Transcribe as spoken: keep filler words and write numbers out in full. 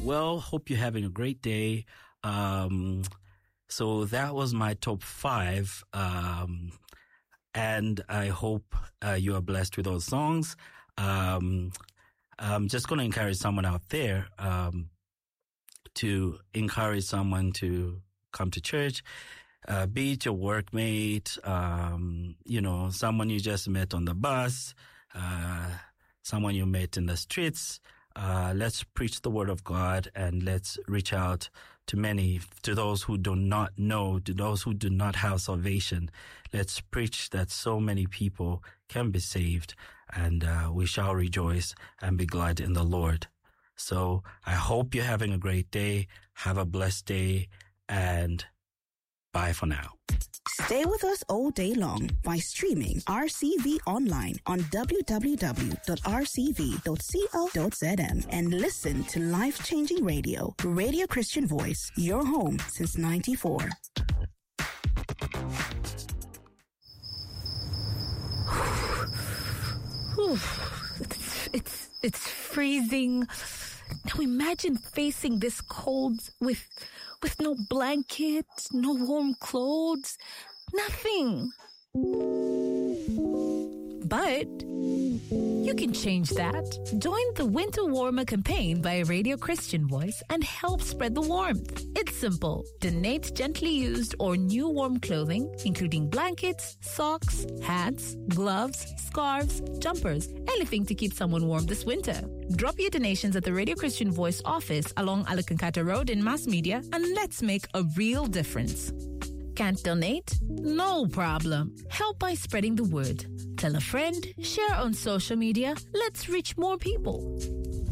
well, hope you're having a great day. Um, so that was my top five. Um, and I hope uh, you are blessed with those songs. Um, I'm just going to encourage someone out there, um, to encourage someone to come to church. Uh, be it your workmate, um, you know, someone you just met on the bus, uh, someone you met in the streets. Uh, let's preach the word of God and let's reach out to many, to those who do not know, to those who do not have salvation. Let's preach that so many people can be saved, and uh, we shall rejoice and be glad in the Lord. So I hope you're having a great day. Have a blessed day, and bye for now. Stay with us all day long by streaming R C V online on w w w dot r c v dot co dot z m and listen to life-changing radio. Radio Christian Voice, your home since ninety-four. It's, it's, it's freezing. Now imagine facing this cold with with no blanket, no warm clothes, nothing. But you can change that. Join the Winter Warmer campaign by Radio Christian Voice and help spread the warmth. It's simple. Donate gently used or new warm clothing, including blankets, socks, hats, gloves, scarves, jumpers, anything to keep someone warm this winter. Drop your donations at the Radio Christian Voice office along Alakankata Road in Mass Media, and let's make a real difference. Can't donate? No problem. Help by spreading the word. Tell a friend, share on social media. Let's reach more people.